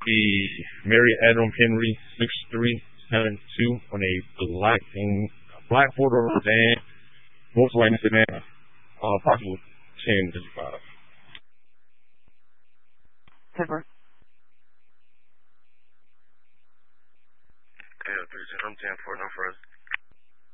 the Mary Adam Henry 6372 on a black four-door sedan, Volkswagen sedan, approximately 1055. Pepper. Yeah, 310 for no first.